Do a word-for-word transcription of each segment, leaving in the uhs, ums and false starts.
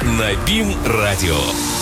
на БИМ-радио.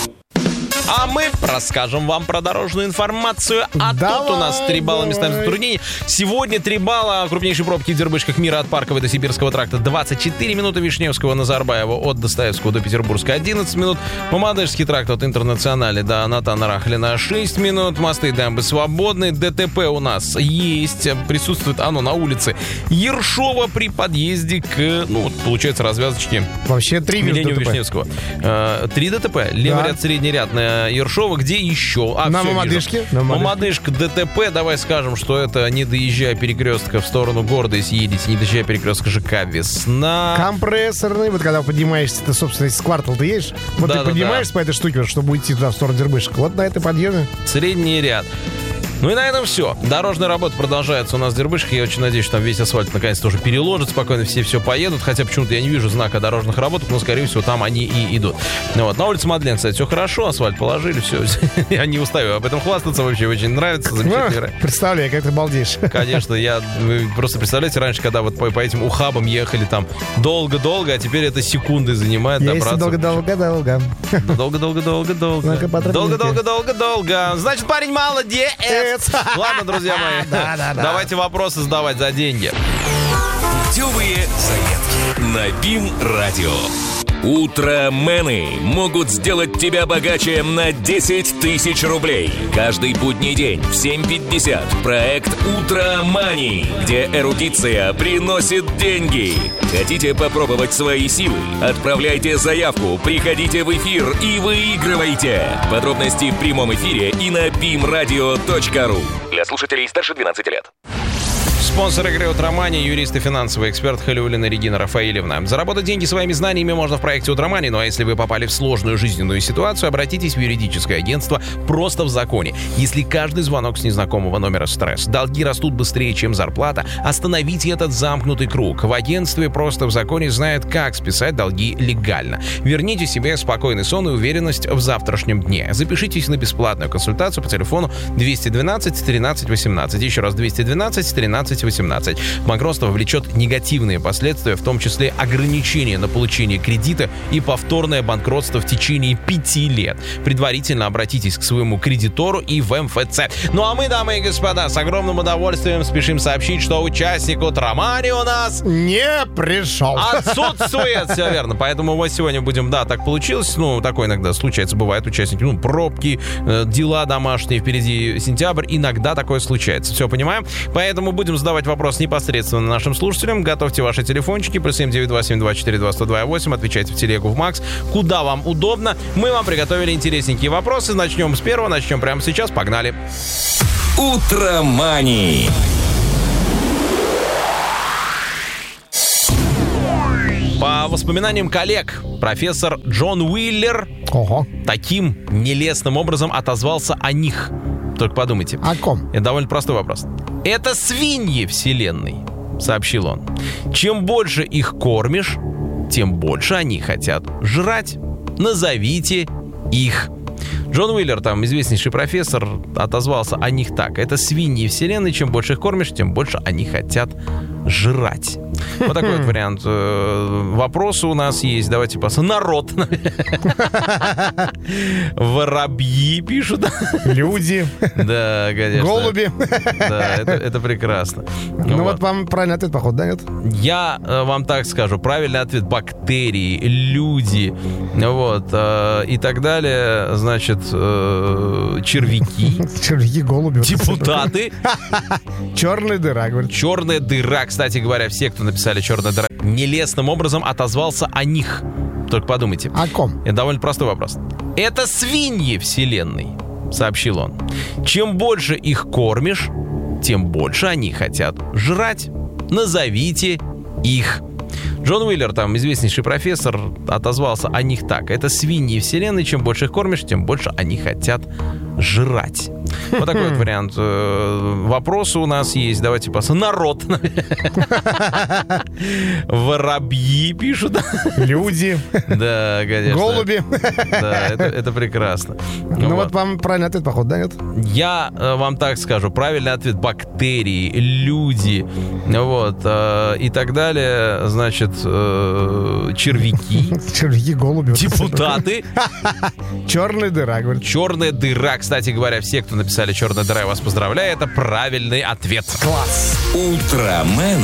А мы расскажем вам про дорожную информацию. А Давай, тут у нас три балла местами затруднений. Сегодня три балла. Крупнейшие пробки в Дербышках мира от Парковой до Сибирского тракта двадцать четыре минуты. Вишневского, Назарбаева от Достоевского до Петербургска одиннадцать минут. Мамадышский тракт от Интернационали до Натана Рахлина шесть минут. Мосты и дамбы свободны. ДТП у нас есть. Присутствует оно на улице Ершова при подъезде к, ну, вот, получается, развязочке. Вообще три Миллениум ДТП. Вишневского. Э, Три ДТП. Левый Да. ряд, средний ряд на Ершова. Где еще? А, На всё, Мамадышке. вижу. На Мамадышка, Мамадышке. ДТП. Давай скажем, что это не доезжая перекрестка в сторону города, если едете, не доезжая перекрестка ЖК Весна. Компрессорный, вот когда поднимаешься, ты, собственно, из квартала ты едешь, вот Да, ты да, поднимаешься по этой штуке, вот, чтобы уйти туда, в сторону Дербышек. Вот на этой подъеме. Средний ряд. Ну и на этом все. Дорожная работа продолжается у нас в Дербышках. Я очень надеюсь, что там весь асфальт наконец-то уже переложит, спокойно все все поедут. Хотя почему-то я не вижу знака дорожных работ, но, скорее всего, там они и идут. Ну вот. На улице Мадлен, кстати, все хорошо, асфальт положили, все. Я не устаю об этом хвастаться, вообще очень нравится. Замечательно. Ну, представляю, как ты балдеешь. Конечно, я... Вы просто представляете, раньше, когда вот по, по этим ухабам ехали там долго-долго, а теперь это секунды занимает Если добраться. долго-долго-долго. Долго-долго-долго-долго. Ну-ка, по тропинке. Долго-долго-долго-долго. Значит, парень молодец. Ладно, друзья мои, Да, да, да. давайте вопросы задавать за деньги. Путевые заметки на БИМ-радио. Утромены могут сделать тебя богаче на десять тысяч рублей. Каждый будний день в семь пятьдесят проект «Утромани», где эрудиция приносит деньги. Хотите попробовать свои силы? Отправляйте заявку, приходите в эфир и выигрывайте. Подробности в прямом эфире и на бим радио точка ру. Для слушателей старше двенадцати лет. Спонсор игры «Утромани» — юрист и финансовый эксперт Халиуллина Регина Рафаилевна. Заработать деньги своими знаниями можно в проекте «Утромани», ну а если вы попали в сложную жизненную ситуацию, обратитесь в юридическое агентство «Просто в законе». Если каждый звонок с незнакомого номера стресс, долги растут быстрее, чем зарплата, остановите этот замкнутый круг. В агентстве «Просто в законе» знают, как списать долги легально. Верните себе спокойный сон и уверенность в завтрашнем дне. Запишитесь на бесплатную консультацию по телефону двести двенадцать тринадцать восемнадцать. Еще раз, двести двенадцать тринадцать восемнадцать. Банкротство влечет негативные последствия, в том числе ограничение на получение кредита и повторное банкротство в течение пяти лет. Предварительно обратитесь к своему кредитору и в эм эф цэ. Ну а мы, дамы и господа, с огромным удовольствием спешим сообщить, что участник «Утромани» у нас Не пришел. отсутствует, все верно. Поэтому мы сегодня будем, да, так получилось. Ну, такое иногда случается, бывает участники, ну, пробки, э, дела домашние, впереди сентябрь. Иногда такое случается. Все понимаем? Поэтому будем задавать вопрос непосредственно нашим слушателям. Готовьте ваши телефончики. Плюс семь девять два семь два четыре два сто два восемь. Отвечайте в телегу в Макс. Куда вам удобно. Мы вам приготовили интересненькие вопросы. Начнем с первого. Начнем прямо сейчас. Погнали. Утромани. По воспоминаниям коллег, профессор Джон Уиллер Ого. таким нелестным образом отозвался о них. Только подумайте. О ком? Это довольно простой вопрос. Это свиньи вселенной, сообщил он. Чем больше их кормишь, тем больше они хотят жрать. Назовите их. Джон Уиллер, там известнейший профессор, отозвался о них так. Это свиньи вселенной, чем больше их кормишь, тем больше они хотят жрать. Вот такой вот вариант вопроса у нас есть. Давайте посмотрим. Народ. Воробьи пишут. Люди. Да, конечно. Голуби. Да, это, это прекрасно. Ну вот вам правильный ответ, походу, да, нет? Я э, вам так скажу. Правильный ответ: бактерии, люди, вот, э, и так далее. Значит, э, червяки, Червяки, голуби. вот это депутаты, всё. Черная дыра, говорит. черная дыра. Кстати говоря, все, кто написали «черная дыра», нелестным образом отозвался о них. Только подумайте. О ком? Это довольно простой вопрос. Это свиньи вселенной, сообщил он. Чем больше их кормишь, тем больше они хотят жрать. Назовите их. Джон Уиллер, там известнейший профессор, отозвался о них так. Это свиньи вселенной, чем больше их кормишь, тем больше они хотят жрать. Вот такой вот вариант. Вопросы у нас есть. Давайте посмотрим. Народ. Воробьи пишут. Люди. Да, конечно. Голуби. Да, это, это прекрасно. Ну вот. вот вам правильный ответ, походу, да, нет? Я э, вам так скажу. Правильный ответ: бактерии, люди, вот, э, и так далее. Значит, э, червяки. Червяки, голуби. Депутаты. Черная дыра, говорит. Черная дыра. Кстати говоря, все, кто написали «черная дыра», я вас поздравляю. Это правильный ответ. Класс. Утромен